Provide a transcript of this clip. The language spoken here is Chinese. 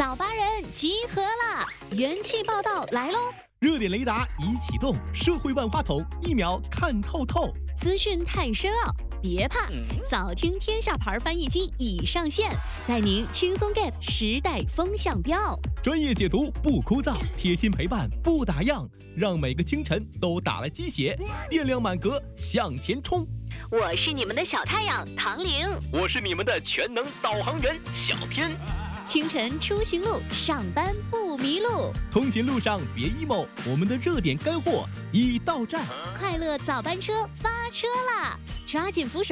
早八人集合啦！元气报道来喽！ 热点雷达已启动，社会万花筒一秒看透透。 资讯太深奥，别怕，早听天下牌翻译机已上线，带您轻松 get 时代风向标。 专业解读不枯燥，贴心陪伴不打烊，让每个清晨都打了鸡血，电量满格向前冲。 我是你们的小太阳唐玲， 我是你们的全能导航员小天。 清晨出行路，上班不迷路。 通勤路上别 emo， 我们的热点干货已到站。 快乐早班车发车啦！抓紧扶手。